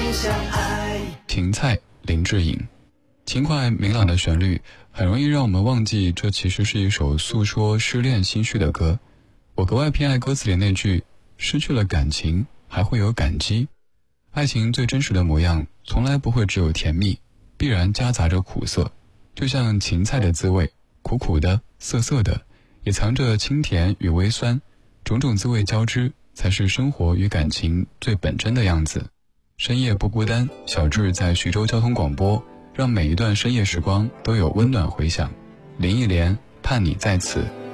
相爱。 芹菜，林志颖。轻快明朗的旋律很容易让我们忘记这其实是一首诉说失恋心绪的歌。我格外偏爱歌词里那句失去了感情还会有感激。爱情最真实的模样从来不会只有甜蜜，必然夹杂着苦涩，就像芹菜的滋味，苦苦的涩涩的，也藏着清甜与微酸，种种滋味交织，才是生活与感情最本真的样子。深夜不孤单，小智在徐州交通广播，让每一段深夜时光都有温暖回响。林忆莲，盼你在此。